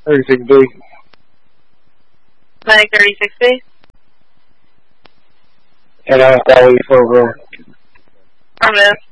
36B. Medic 36B. And I'm calling you for a room. Affirmative.